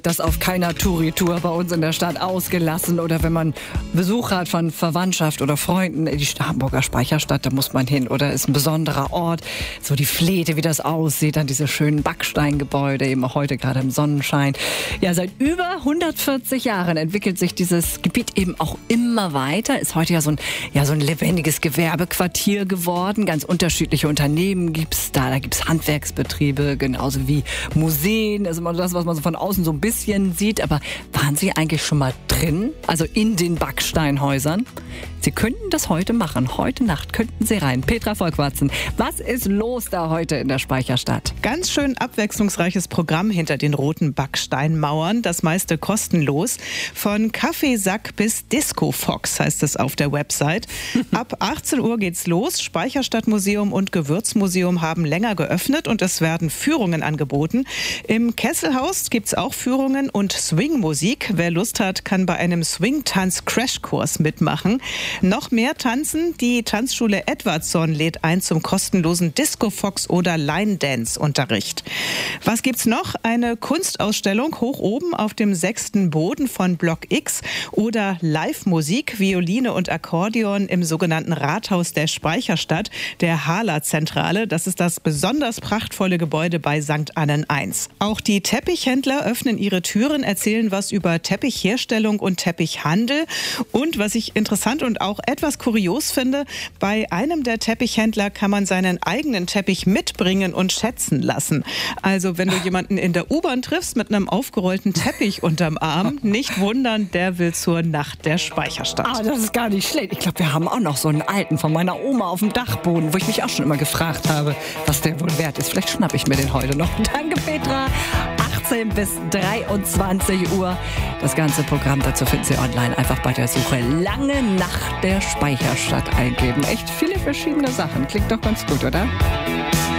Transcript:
Das auf keiner Touri-Tour bei uns in der Stadt ausgelassen. Oder wenn man Besuch hat von Verwandtschaft oder Freunden, die Hamburger Speicherstadt, da muss man hin. Oder ist ein besonderer Ort. So die Fleete, wie das aussieht, dann diese schönen Backsteingebäude, eben auch heute gerade im Sonnenschein. Ja, seit über 140 Jahren entwickelt sich dieses Gebiet eben auch immer weiter. Ist heute ja so ein lebendiges Gewerbequartier geworden. Ganz unterschiedliche Unternehmen gibt's da. Da gibt's Handwerksbetriebe, genauso wie Museen. Das ist immer das, was man so von außen so ein bisschen sieht. Aber waren Sie eigentlich schon mal drin? Also in den Backsteinhäusern? Sie könnten das heute machen. Heute Nacht könnten Sie rein. Petra Volkwarzen, was ist los da heute in der Speicherstadt? Ganz schön abwechslungsreiches Programm hinter den roten Backsteinmauern. Das meiste kostenlos. Von Kaffeesack bis Disco Fox heißt es auf der Website. Ab 18 Uhr geht's los. Speicherstadtmuseum und Gewürzmuseum haben länger geöffnet und es werden Führungen angeboten. Im Kesselhaus gibt's auch Führungen und Swingmusik. Wer Lust hat, kann bei einem Swing-Tanz-Crashkurs mitmachen. Noch mehr tanzen. Die Tanzschule Edwardson lädt ein zum kostenlosen Disco-Fox oder Line-Dance-Unterricht. Was gibt's noch? Eine Kunstausstellung hoch oben auf dem 6. Boden von Block X oder Live-Musik, Violine und Akkordeon im sogenannten Rathaus der Speicherstadt, der Hala-Zentrale. Das ist das besonders prachtvolle Gebäude bei St. Annen 1. Auch die Teppichhändler öffnen ihre Türen, erzählen was über Teppichherstellung und Teppichhandel. Und was ich interessant und auch etwas kurios finde, bei einem der Teppichhändler kann man seinen eigenen Teppich mitbringen und schätzen lassen. Also wenn du jemanden in der U-Bahn triffst mit einem aufgerollten Teppich unterm Arm, nicht wundern, der will zur Nacht der Speicherstadt. Ah, das ist gar nicht schlecht. Ich glaube, wir haben auch noch so einen alten von meiner Oma auf dem Dachboden, wo ich mich auch schon immer gefragt habe, was der wohl wert ist. Vielleicht schnappe ich mir den heute noch. Danke, Petra. 18 bis 23 Uhr. Das ganze Programm dazu finden Sie online. Einfach bei der Suche Lange Nacht der Speicherstadt eingeben. Echt viele verschiedene Sachen. Klingt doch ganz gut, oder?